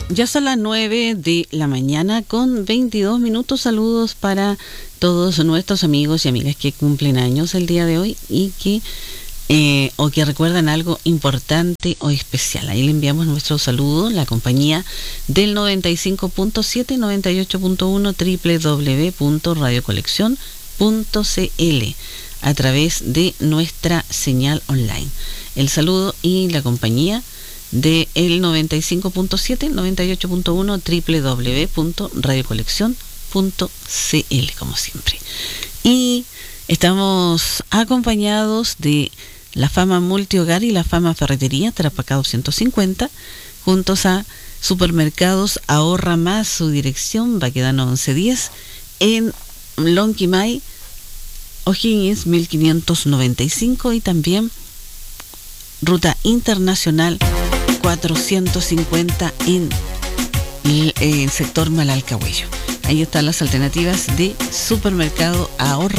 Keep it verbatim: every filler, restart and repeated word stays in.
Ya son las nueve de la mañana con veintidós minutos. Saludos para todos nuestros amigos y amigas que cumplen años el día de hoy y que eh, o que recuerdan algo importante o especial. Ahí le enviamos nuestro saludo, la compañía del noventa y cinco punto siete, noventa y ocho punto uno, doble u doble u doble u punto radio colección punto c l a través de nuestra señal online. El saludo y la compañía de el noventa y cinco punto siete, noventa y ocho punto uno, doble u doble u doble u punto radio colección punto c l, como siempre. Y estamos acompañados de la Fama Multihogar y la Fama Ferretería Tarapacá doscientos cincuenta, juntos a Supermercados Ahorra Más, su dirección Baquedano once diez, en Lonquimay, O'Higgins mil quinientos noventa y cinco, y también Ruta Internacional cuatrocientos cincuenta en el, el sector Malalcahuello. Ahí están las alternativas de Supermercado Ahorra